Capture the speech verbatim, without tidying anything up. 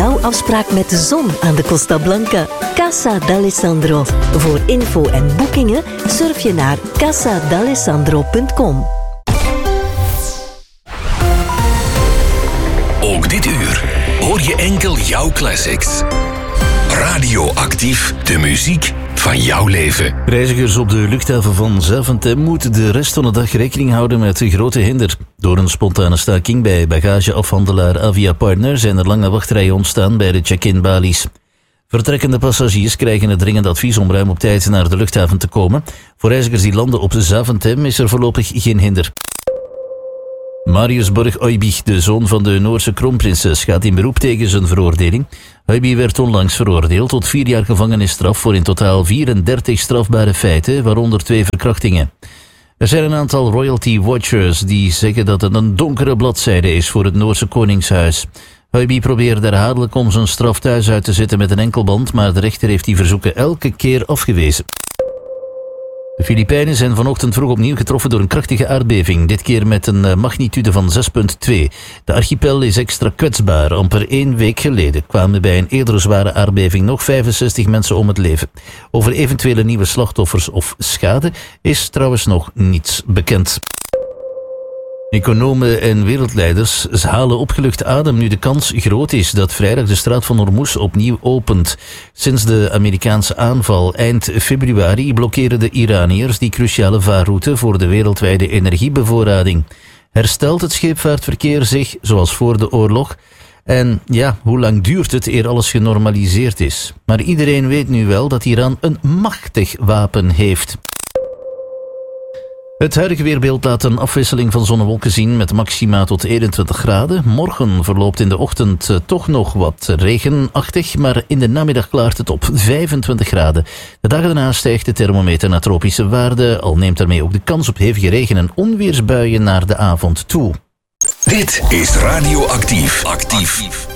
jouw afspraak met de zon aan de Costa Blanca. Casa d'Alessandro. Voor info en boekingen surf je naar casa d'alessandro punt com. Ook dit uur hoor je enkel jouw classics. Radioactief, de muziek van jouw leven. Reizigers op de luchthaven van Zaventem moeten de rest van de dag rekening houden met grote hinder. Door een spontane staking bij bagageafhandelaar Avia Partner zijn er lange wachtrijen ontstaan bij de check-in balies. Vertrekkende passagiers krijgen het dringend advies om ruim op tijd naar de luchthaven te komen. Voor reizigers die landen op Zaventem is er voorlopig geen hinder. Marius Borg-Oibich, de zoon van de Noorse kroonprinses, gaat in beroep tegen zijn veroordeling. Oibich werd onlangs veroordeeld tot vier jaar gevangenisstraf voor in totaal vierendertig strafbare feiten, waaronder twee verkrachtingen. Er zijn een aantal royalty watchers die zeggen dat het een donkere bladzijde is voor het Noorse koningshuis. Oibich probeerde herhaaldelijk om zijn straf thuis uit te zitten met een enkelband, maar de rechter heeft die verzoeken elke keer afgewezen. De Filipijnen zijn vanochtend vroeg opnieuw getroffen door een krachtige aardbeving, dit keer met een magnitude van zes komma twee. De archipel is extra kwetsbaar. Amper één week geleden kwamen bij een eerdere zware aardbeving nog vijfenzestig mensen om het leven. Over eventuele nieuwe slachtoffers of schade is trouwens nog niets bekend. Economen en wereldleiders halen opgelucht adem nu de kans groot is dat vrijdag de straat van Hormuz opnieuw opent. Sinds de Amerikaanse aanval eind februari blokkeren de Iraniërs die cruciale vaarroute voor de wereldwijde energiebevoorrading. Herstelt het scheepvaartverkeer zich zoals voor de oorlog? En ja, hoe lang duurt het eer alles genormaliseerd is? Maar iedereen weet nu wel dat Iran een machtig wapen heeft. Het huidige weerbeeld laat een afwisseling van zonnewolken zien met maxima tot eenentwintig graden. Morgen verloopt in de ochtend uh, toch nog wat regenachtig, maar in de namiddag klaart het op vijfentwintig graden. De dagen daarna stijgt de thermometer naar tropische waarden, al neemt daarmee ook de kans op hevige regen- en onweersbuien naar de avond toe. Dit is Radioactief. Actief.